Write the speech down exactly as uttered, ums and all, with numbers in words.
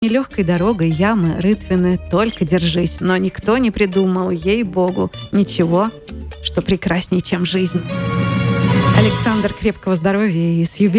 Нелегкой дорогой ямы рытвины, только держись, но никто не придумал, ей-богу, ничего, что прекраснее, чем жизнь. Александр, крепкого здоровья и с юбилеем.